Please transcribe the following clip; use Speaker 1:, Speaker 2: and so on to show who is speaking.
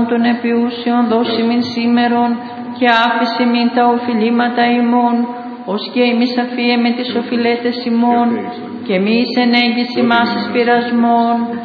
Speaker 1: των επιούσεων δώσει μην σήμερον και άφησε μην τα οφειλήματα ημών, ως και εμείς αφίε με τις οφειλέτες ημών, και μη εις ενέγγιση μας εις πειρασμών,